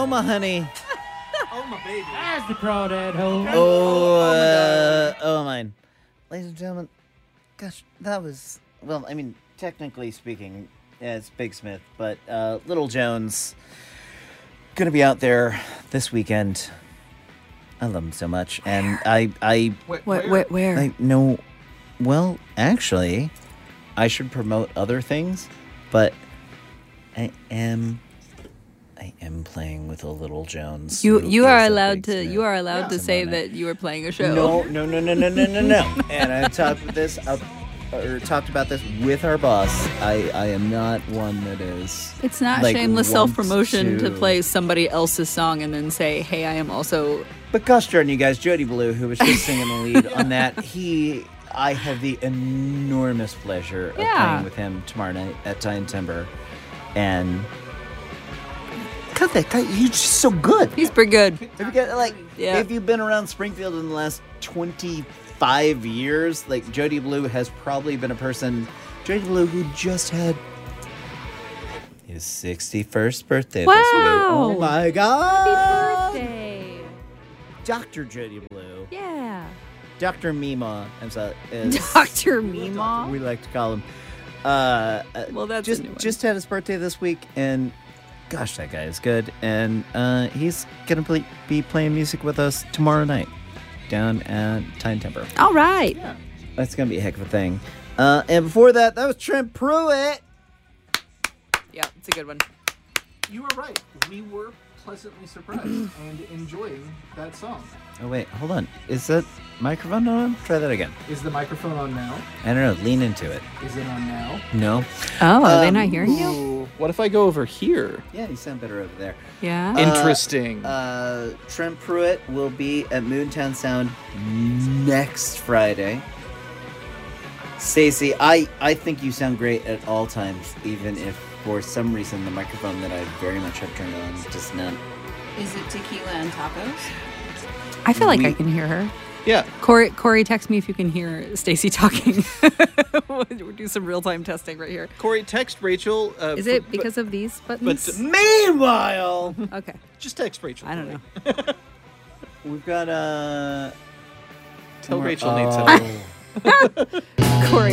Oh, my honey. Oh, my baby. There's the crawdad hole. Oh, mine. Ladies and gentlemen, gosh, that was, well, I mean, technically speaking, yeah, it's Big Smith, but Little Jones gonna be out there this weekend. I love him so much, and I Where? I know. Well, actually, I should promote other things, but I am playing with a Little Jones. You are allowed to Yeah. say that you are playing a show. No. And I've talked about this with our boss. I am not one that is. It's not like, shameless wants self-promotion to play somebody else's song and then say, "Hey, I am also." But gosh darn you guys, Jody Blue, who was just singing the lead on that, I have the enormous pleasure of playing with him tomorrow night at Time Timber, and God, that guy, he's just so good. He's pretty good. If you've been around Springfield in the last 25 years, like Jody Blue has probably been a person. Jody Blue, who just had his 61st birthday this week. Oh my God! Happy birthday. Dr. Jody Blue. Yeah. Dr. Mima, is Dr. Mima? we like to call him. Well, that's a new one. just had his birthday this week, and gosh, that guy is good. And he's gonna be playing music with us tomorrow night down at Time Timber. All right. Yeah. That's gonna be a heck of a thing. And before that was Trent Pruitt. Yeah, it's a good one. You were right. We were pleasantly surprised and enjoying that song. Oh wait, hold on. Is that microphone on? Try that again. Is the microphone on now? I don't know. Lean into it. Is it on now? No. Oh, are they not hearing you? Ooh, what if I go over here? Yeah, you sound better over there. Yeah. Interesting. Trent Pruitt will be at Moontown Sound next Friday. Stacey, I think you sound great at all times, even if for some reason the microphone that I very much have turned on does not. Is it tequila and tacos? I feel like I can hear her. Yeah. Corey, text me if you can hear Stacey talking. We'll do some real-time testing right here. Corey, text Rachel. Is it because of these buttons? Meanwhile, Okay. Just text Rachel. I don't know. we've got Tell Rachel needs help. help. Corey,